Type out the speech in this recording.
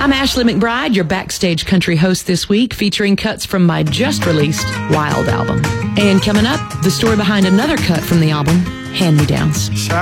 I'm Ashley McBride, your backstage country host this week, featuring cuts from my just-released Wild album. And coming up, the story behind another cut from the album, Hand-Me-Downs.